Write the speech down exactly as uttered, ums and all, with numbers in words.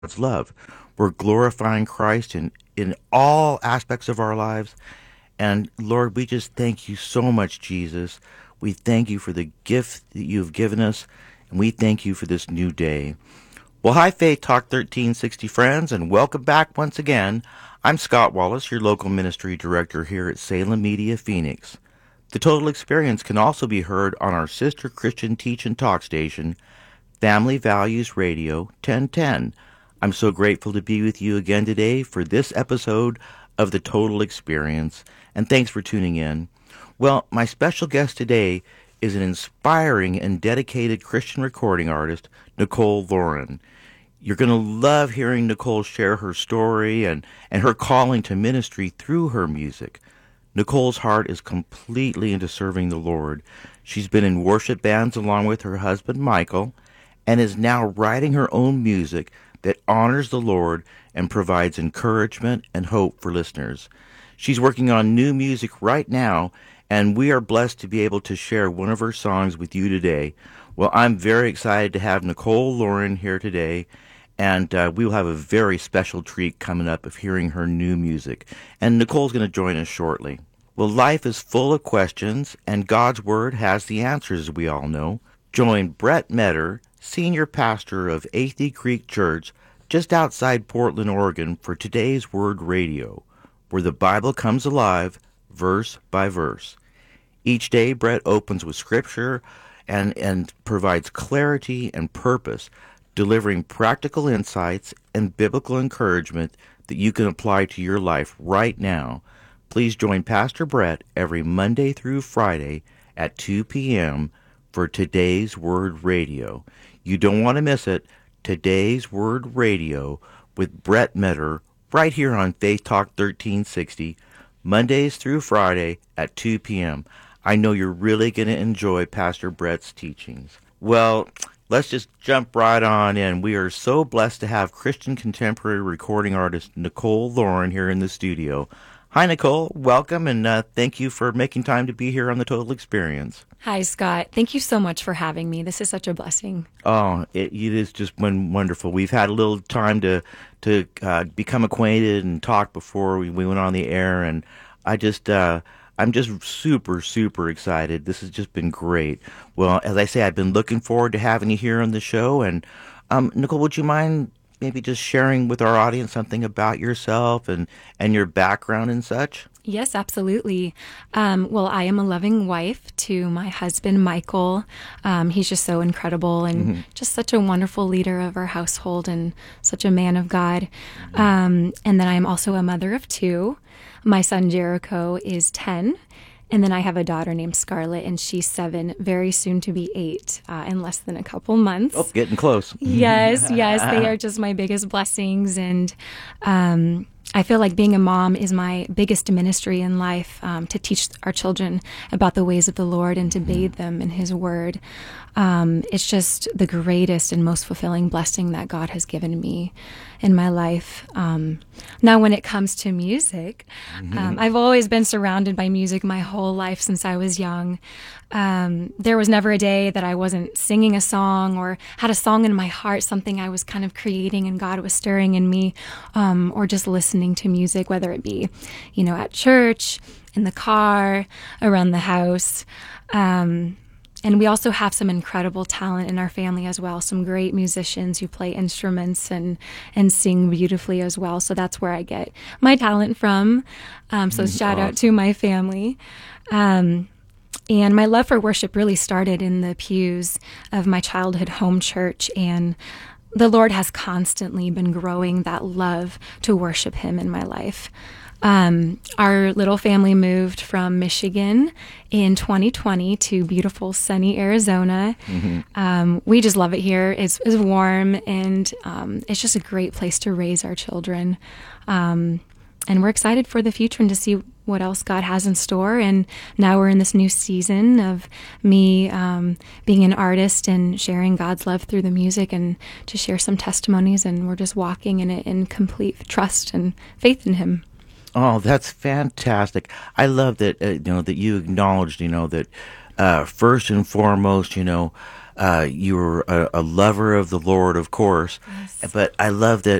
God's love. We're glorifying Christ in, in all aspects of our lives. And Lord, we just thank you so much, Jesus. We thank you for the gift that you've given us, and we thank you for this new day. Well, hi, Faith Talk thirteen sixty friends, and welcome back once again. I'm Scott Wallace, your local ministry director here at Salem Media Phoenix. The Total Experience can also be heard on our sister Christian Teach and Talk station, Family Values Radio ten ten. I'm so grateful to be with you again today for this episode of The Total Experience, and thanks for tuning in. Well, my special guest today is an inspiring and dedicated Christian recording artist, Nicole Lauren. You're going to love hearing Nicole share her story and, and her calling to ministry through her music. Nicole's heart is completely into serving the Lord. She's been in worship bands along with her husband, Michael, and is now writing her own music that honors the Lord and provides encouragement and hope for listeners. She's working on new music right now, and we are blessed to be able to share one of her songs with you today. Well, I'm very excited to have Nicole Lauren here today, and uh, we will have a very special treat coming up of hearing her new music. And Nicole's going to join us shortly. Well, life is full of questions, and God's Word has the answers, as we all know. Join Brett Metter, senior pastor of Athey Creek Church, just outside Portland, Oregon, for today's Word Radio, where the Bible comes alive, verse by verse. Each day, Brett opens with Scripture and, and provides clarity and purpose, delivering practical insights and biblical encouragement that you can apply to your life right now. Please join Pastor Brett every Monday through Friday at two p.m. for Today's Word Radio. You don't want to miss it. Today's Word Radio with Brett Metter right here on Faith Talk thirteen sixty, Mondays through Friday at two p.m. I know you're really going to enjoy Pastor Brett's teachings. Well, let's just jump right on in. We are so blessed to have Christian contemporary recording artist Nicole Lauren here in the studio. Hi, Nicole. Welcome, and uh, thank you for making time to be here on The Total Experience. Hi, Scott. Thank you so much for having me. This is such a blessing. Oh, it, it is just been wonderful. We've had a little time to to uh, become acquainted and talk before we, we went on the air, and I just uh, I'm just super super excited. This has just been great. Well, as I say, I've been looking forward to having you here on the show. And um, Nicole, would you mind maybe just sharing with our audience something about yourself and and your background and such? Yes, absolutely. Um, well, I am a loving wife to my husband, Michael. Um, he's just so incredible and mm-hmm. just such a wonderful leader of our household and such a man of God. Mm-hmm. Um, and then I'm also a mother of two. My son, Jericho, is ten. And then I have a daughter named Scarlett, and she's seven, very soon to be eight, uh, in less than a couple months. Oh, getting close. Yes, yes. They are just my biggest blessings. And um, I feel like being a mom is my biggest ministry in life, um, to teach our children about the ways of the Lord and to bathe them in His Word. Um, it's just the greatest and most fulfilling blessing that God has given me in my life. Um, now, when it comes to music, mm-hmm. um, I've always been surrounded by music my whole life since I was young. Um, there was never a day that I wasn't singing a song or had a song in my heart, something I was kind of creating and God was stirring in me, um, or just listening to music, whether it be, you know, at church, in the car, around the house. Um, And we also have some incredible talent in our family as well, some great musicians who play instruments and, and sing beautifully as well. So that's where I get my talent from. Um, so mm, shout awesome. out to my family. Um, and my love for worship really started in the pews of my childhood home church. And the Lord has constantly been growing that love to worship Him in my life. Um, our little family moved from Michigan in twenty twenty to beautiful sunny Arizona. Mm-hmm. Um, we just love it here. It's, it's warm and um, it's just a great place to raise our children. Um, and we're excited for the future and to see what else God has in store. And now we're in this new season of me um, being an artist and sharing God's love through the music and to share some testimonies. And we're just walking in it in complete trust and faith in Him. Oh, that's fantastic. I love that, uh, you know, that you acknowledged, you know, that uh, first and foremost, you know, Uh, you were a, a lover of the Lord, of course, Yes. but I love that